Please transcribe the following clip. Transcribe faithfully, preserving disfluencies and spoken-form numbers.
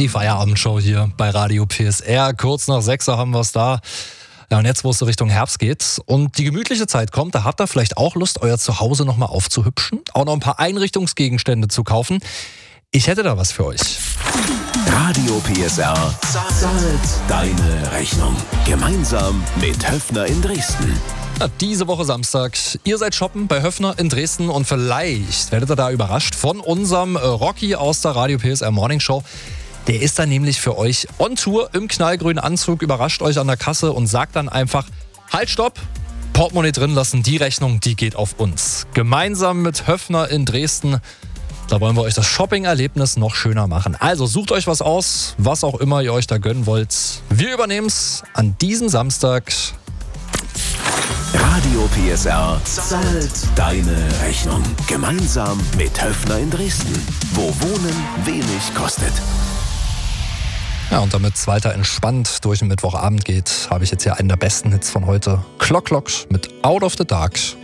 Die Feierabendshow hier bei Radio P S R. Kurz nach sechs Uhr haben wir es da. Ja, und jetzt, wo es so Richtung Herbst geht und die gemütliche Zeit kommt, da habt ihr vielleicht auch Lust, euer Zuhause nochmal aufzuhübschen, auch noch ein paar Einrichtungsgegenstände zu kaufen. Ich hätte da was für euch. Radio P S R zahlt deine Rechnung. Gemeinsam mit Höffner in Dresden. Ja, diese Woche Samstag. Ihr seid shoppen bei Höffner in Dresden und vielleicht werdet ihr da überrascht von unserem Rocky aus der Radio P S R Morning Show. Der ist dann nämlich für euch on Tour im knallgrünen Anzug, überrascht euch an der Kasse und sagt dann einfach, halt, stopp, Portemonnaie drin lassen, die Rechnung, die geht auf uns. Gemeinsam mit Höffner in Dresden, da wollen wir euch das Shopping-Erlebnis noch schöner machen. Also sucht euch was aus, was auch immer ihr euch da gönnen wollt. Wir übernehmen es an diesem Samstag. Radio P S R zahlt deine Rechnung. Gemeinsam mit Höffner in Dresden, wo Wohnen wenig kostet. Ja, und damit es weiter entspannt durch den Mittwochabend geht, habe ich jetzt hier einen der besten Hits von heute. Clock Clock mit Out of the Dark.